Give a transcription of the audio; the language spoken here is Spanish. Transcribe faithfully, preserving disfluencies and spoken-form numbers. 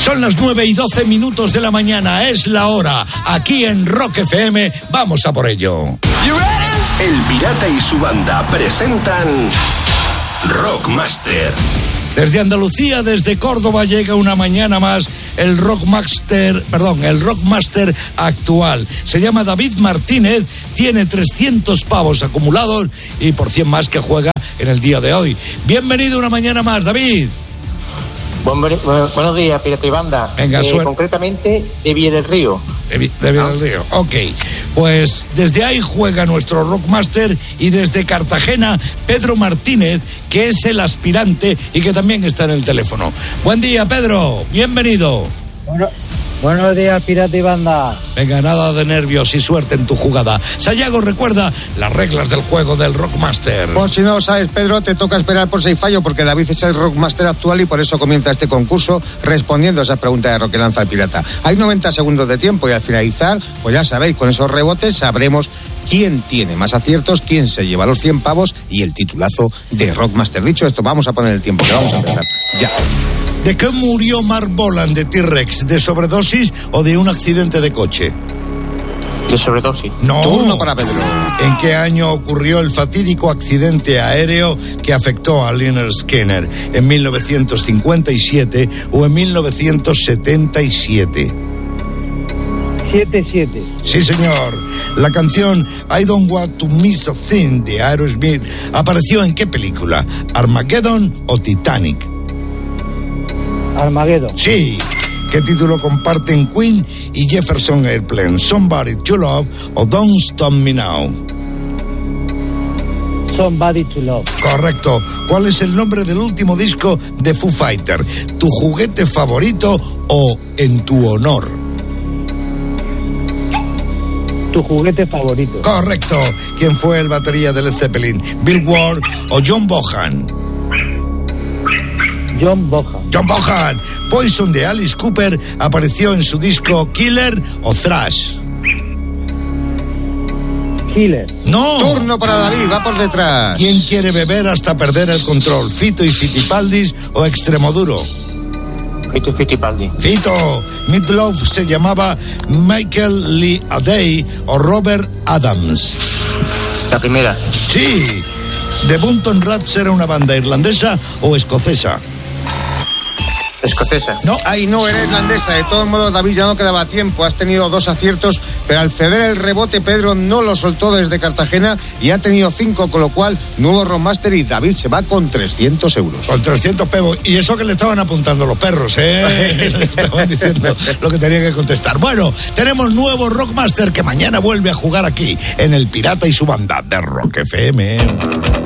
Son las nueve y doce minutos de la mañana, es la hora. Aquí en Rock F M, vamos a por ello. El Pirata y su banda presentan Rockmaster. Desde Andalucía, desde Córdoba, llega una mañana más el Rockmaster, perdón, el Rockmaster actual. Se llama David Martínez, tiene trescientos pavos acumulados y por cien más que juega en el día de hoy. Bienvenido una mañana más, David. Buen, bueno, buenos días, Pirata y banda. Venga, eh, concretamente de Vier del Río. De, de Vier del Río, ok. Pues desde ahí juega nuestro Rockmaster y desde Cartagena, Pedro Martínez, que es el aspirante y que también está en el teléfono. Buen día, Pedro, bienvenido. Bueno, buenos días, Pirata y banda. Venga, nada de nervios y suerte en tu jugada. Sayago, recuerda las reglas del juego del Rockmaster. Por si no lo sabes, Pedro, te toca esperar por seis fallos porque David es el Rockmaster actual y por eso comienza este concurso respondiendo a esas preguntas de rock que lanza el pirata. Hay noventa segundos de tiempo y al finalizar, pues ya sabéis, con esos rebotes sabremos quién tiene más aciertos, quién se lleva los cien pavos y el titulazo de Rockmaster. Dicho esto, vamos a poner el tiempo, que vamos a empezar ya. ¿De qué murió Mark Bolan de T-Rex? ¿De sobredosis o de un accidente de coche? De sobredosis. No. Turno para Pedro. ¿En qué año ocurrió el fatídico accidente aéreo que afectó a Lynyrd Skynyrd? ¿En mil novecientos cincuenta y siete o en mil novecientos setenta y siete? siete siete. Sí, señor. La canción I Don't Want to Miss a Thing de Aerosmith apareció ¿en qué película? ¿Armageddon o Titanic? Armageddon. Sí. ¿Qué título comparten Queen y Jefferson Airplane? ¿Somebody to Love o Don't Stop Me Now? Somebody to Love. Correcto. ¿Cuál es el nombre del último disco de Foo Fighter? ¿Tu juguete favorito o En tu honor? Tu juguete favorito. Correcto. ¿Quién fue el batería de Led Zeppelin? ¿Bill Ward o John Bonham? John Bonham. John Bonham. Poison de Alice Cooper apareció en su disco Killer o Thrash. Killer. No. Turno para David, va por detrás. ¿Quién quiere beber hasta perder el control? ¿Fito y Fitipaldis o Extremoduro? Fito y Fitipaldi. Fito. Meatloaf se llamaba Michael Lee Adey o Robert Adams. La primera. Sí. ¿The Bunton Rats era una banda irlandesa o escocesa? Escocesa. No, ahí no, era irlandesa. De todos modos, David, ya no quedaba tiempo. Has tenido dos aciertos, pero al ceder el rebote, Pedro no lo soltó desde Cartagena y ha tenido cinco, con lo cual, nuevo Rockmaster y David se va con trescientos euros. Con trescientos pavos. Y eso que le estaban apuntando los perros, ¿eh? Le estaban diciendo lo que tenía que contestar. Bueno, tenemos nuevo Rockmaster que mañana vuelve a jugar aquí, en El Pirata y su banda de Rock F M.